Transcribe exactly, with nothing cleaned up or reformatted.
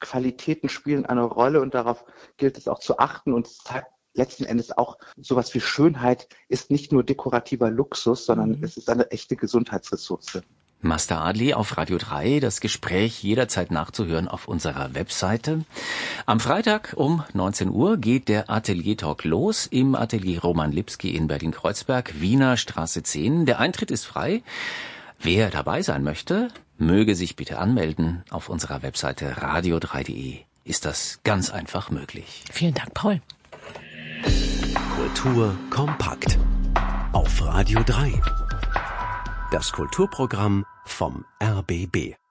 Qualitäten spielen eine Rolle und darauf gilt es auch zu achten und es zeigt letzten Endes auch sowas wie Schönheit ist nicht nur dekorativer Luxus, sondern mhm. es ist eine echte Gesundheitsressource. Master Adli auf Radio drei, das Gespräch jederzeit nachzuhören auf unserer Webseite. Am Freitag um neunzehn Uhr geht der Atelier-Talk los im Atelier Roman Lipski in Berlin-Kreuzberg, Wiener Straße zehn. Der Eintritt ist frei. Wer dabei sein möchte, möge sich bitte anmelden. Auf unserer Webseite radio drei punkt de ist das ganz einfach möglich. Vielen Dank, Paul. Kultur kompakt auf Radio drei. Das Kulturprogramm vom R B B.